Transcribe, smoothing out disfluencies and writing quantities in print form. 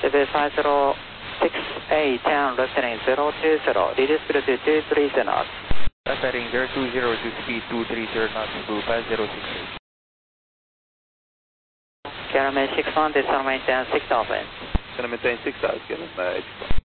5068, 10, left heading 020, reduce speed to 230 knots. Left heading 020 to speed 230 knots to 5068. Can I maintain 61, descend maintain 6 Alpha. Can I maintain 6 Alpha,